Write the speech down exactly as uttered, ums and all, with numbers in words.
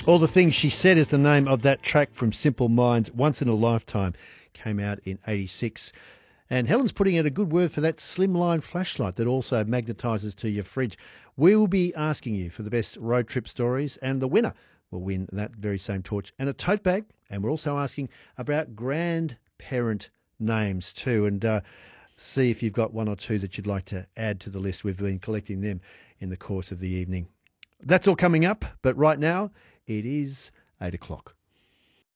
All the Things She Said is the name of that track from Simple Minds. Once in a Lifetime came out in eighty-six. And Helen's putting out a good word for that slimline flashlight that also magnetises to your fridge. We will be asking you for the best road trip stories, and the winner will win that very same torch and a tote bag. And we're also asking about grandparent names too, and uh, see if you've got one or two that you'd like to add to the list. We've been collecting them in the course of the evening. That's all coming up, but right now it is eight o'clock.